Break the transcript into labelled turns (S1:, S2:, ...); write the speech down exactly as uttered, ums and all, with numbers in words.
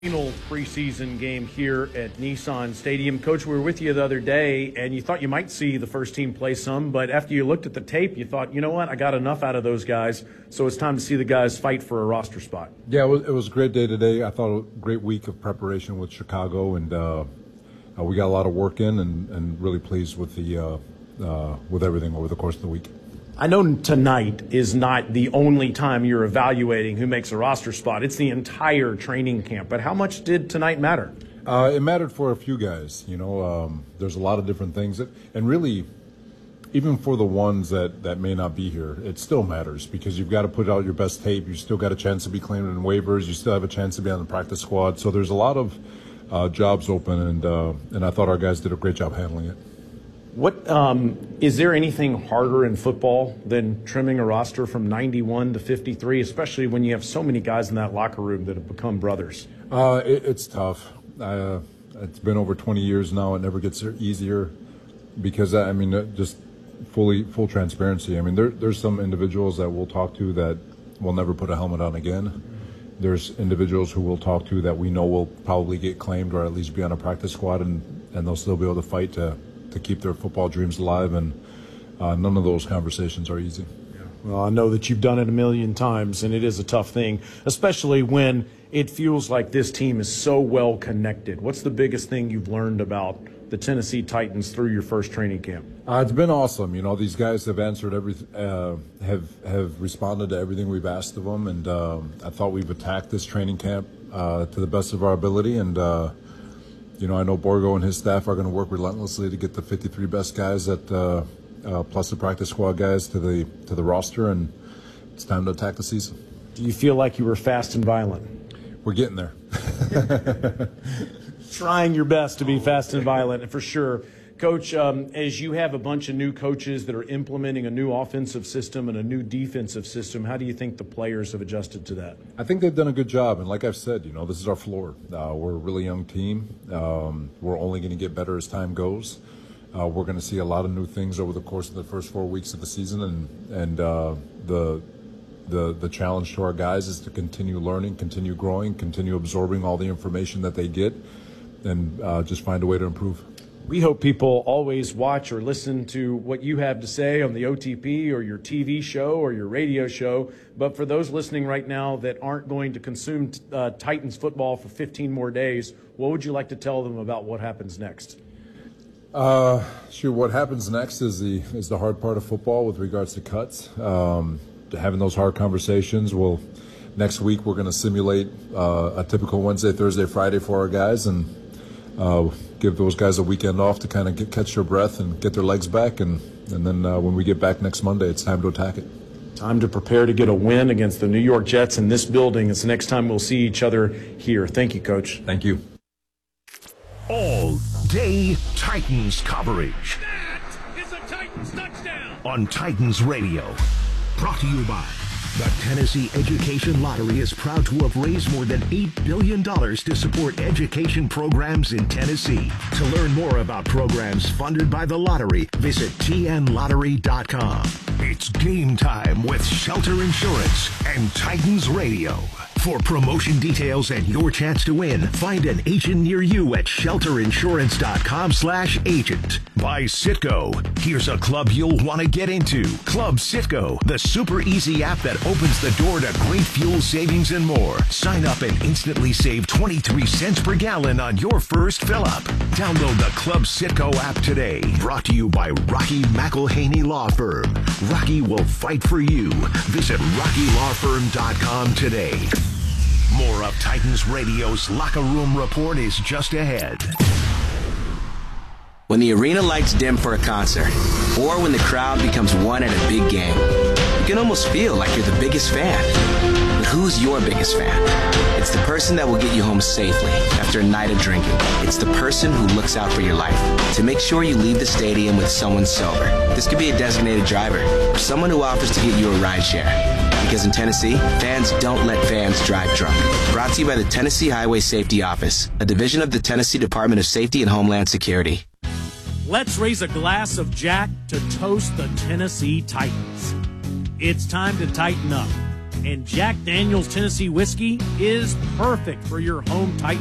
S1: Final preseason game here at Nissan Stadium. Coach, we were with you the other day, and you thought you might see the first team play some, but after you looked at the tape, you thought, you know what, I got enough out of those guys, so it's time to see the guys fight for a roster spot.
S2: Yeah, it was, it was a great day today. I thought a great week of preparation with Chicago, and uh, uh, we got a lot of work in, and, and really pleased with the uh, uh, with everything over the course of the week.
S1: I know tonight is not the only time you're evaluating who makes a roster spot. It's the entire training camp. But how much did tonight matter?
S2: Uh, it mattered for a few guys. You know, um, there's a lot of different things. That, and really, even for the ones that, that may not be here, it still matters because you've got to put out your best tape. You still got a chance to be claimed in waivers. You still have a chance to be on the practice squad. So there's a lot of uh, jobs open, and, uh, and I thought our guys did a great job handling it.
S1: What um, is there anything harder in football than trimming a roster from ninety-one to fifty-three, especially when you have so many guys in that locker room that have become brothers?
S2: Uh, it, it's tough. Uh, it's been over twenty years now. It never gets easier because, I mean, just fully full transparency. I mean, there, there's some individuals that we'll talk to that will never put a helmet on again. There's individuals who we'll talk to that we know will probably get claimed or at least be on a practice squad, and, and they'll still be able to fight to to keep their football dreams alive, and uh, none of those conversations are easy.
S1: Yeah. Well, I know that you've done it a million times, and it is a tough thing, especially when it feels like this team is so well connected. What's the biggest thing you've learned about the Tennessee Titans through your first training camp?
S2: Uh, it's been awesome. You know, these guys have answered every, uh, have have responded to everything we've asked of them, and uh, I thought we've attacked this training camp uh, to the best of our ability, and uh, You know, I know Borgo and his staff are going to work relentlessly to get the fifty-three best guys that, uh, uh, plus the practice squad guys to the to the roster, and it's time to attack the season.
S1: Do you feel like you were fast and violent?
S2: We're getting there.
S1: Trying your best to be fast and violent, for sure. Coach, um, as you have a bunch of new coaches that are implementing a new offensive system and a new defensive system, how do you think the players have adjusted to that?
S2: I think they've done a good job, and like I've said, you know, this is our floor. Uh, we're a really young team. Um, we're only going to get better as time goes. Uh, we're going to see a lot of new things over the course of the first four weeks of the season, and and uh, the the the challenge to our guys is to continue learning, continue growing, continue absorbing all the information that they get, and uh, just find a way to improve.
S1: We hope people always watch or listen to what you have to say on the O T P or your T V show or your radio show. But for those listening right now that aren't going to consume uh, Titans football for fifteen more days, what would you like to tell them about what happens next?
S2: Uh, sure. What happens next is the is the hard part of football with regards to cuts. Um, having those hard conversations. We'll next week we're going to simulate uh, a typical Wednesday, Thursday, Friday for our guys, and Uh, give those guys a weekend off to kind of get, catch their breath and get their legs back, and, and then uh, when we get back next Monday, it's time to attack it.
S1: Time to prepare to get a win against the New York Jets in this building. It's the next time we'll see each other here. Thank you, Coach.
S2: Thank you.
S3: All day Titans coverage.
S4: That is a Titans touchdown.
S3: On Titans Radio. Brought to you by the Tennessee Education Lottery is proud to have raised more than eight billion dollars to support education programs in Tennessee. To learn more about programs funded by the lottery, visit T N lottery dot com. It's game time with Shelter Insurance and Titans Radio. For promotion details and your chance to win, find an agent near you at shelter insurance dot com slash agent. By Citgo. Here's a club you'll want to get into. Club Citgo, the super easy app that opens the door to great fuel savings and more. Sign up and instantly save twenty-three cents per gallon on your first fill up. Download the Club Citgo app today. Brought to you by Rocky McElhaney Law Firm. Rocky will fight for you. Visit rocky law firm dot com today. More of Titans Radio's Locker Room Report is just ahead.
S5: When the arena lights dim for a concert, or when the crowd becomes one at a big game, you can almost feel like you're the biggest fan. But who's your biggest fan? It's the person that will get you home safely after a night of drinking. It's the person who looks out for your life to make sure you leave the stadium with someone sober. This could be a designated driver or someone who offers to get you a ride share. Because in Tennessee, fans don't let fans drive drunk. Brought to you by the Tennessee Highway Safety Office, a division of the Tennessee Department of Safety and Homeland Security.
S4: Let's raise a glass of Jack to toast the Tennessee Titans. It's time to tighten up. And Jack Daniel's Tennessee Whiskey is perfect for your home Titans